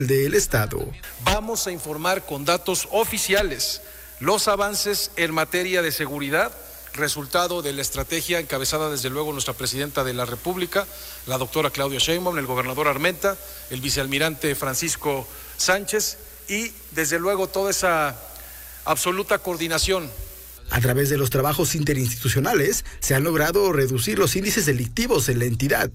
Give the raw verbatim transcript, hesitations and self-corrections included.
del Estado. Vamos a informar con datos oficiales los avances en materia de seguridad, resultado de la estrategia encabezada desde luego nuestra presidenta de la República, la doctora Claudia Sheinbaum, el gobernador Armenta, el vicealmirante Francisco Sánchez y desde luego toda esa absoluta coordinación. A través de los trabajos interinstitucionales se han logrado reducir los índices delictivos en la entidad,